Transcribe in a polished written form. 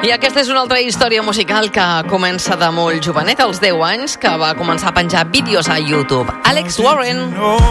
I aquesta és una altra història musical que comença de molt jovenet, als 10 anys, que va començar a penjar vídeos a YouTube. Alex Warren.